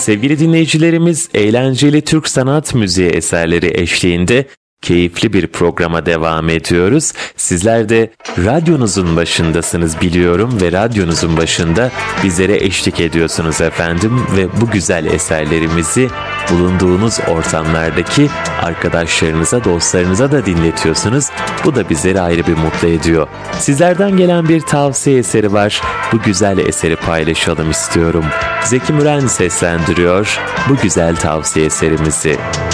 Sevgili dinleyicilerimiz, eğlenceli Türk sanat müziği eserleri eşliğinde keyifli bir programa devam ediyoruz. Sizler de radyonuzun başındasınız biliyorum ve radyonuzun başında bizlere eşlik ediyorsunuz efendim ve bu güzel eserlerimizi bulunduğunuz ortamlardaki arkadaşlarınıza, dostlarınıza da dinletiyorsunuz. Bu da bizleri ayrı bir mutlu ediyor. Sizlerden gelen bir tavsiye eseri var. Bu güzel eseri paylaşalım istiyorum. Zeki Müren seslendiriyor bu güzel tavsiye eserimizi.